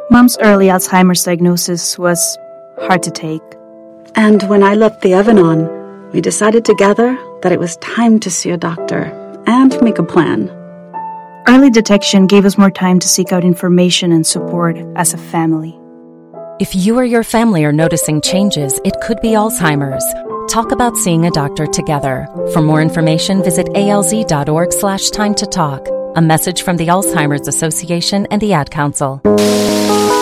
Mom's early Alzheimer's diagnosis was hard to take. And when I left the Evanon, we decided together that it was time to see a doctor and make a plan. Early detection gave us more time to seek out information and support as a family. If you or your family are noticing changes, it could be Alzheimer's. Talk about seeing a doctor together. For more information, visit alz.org/time to talk. A message from the Alzheimer's Association and the Ad Council.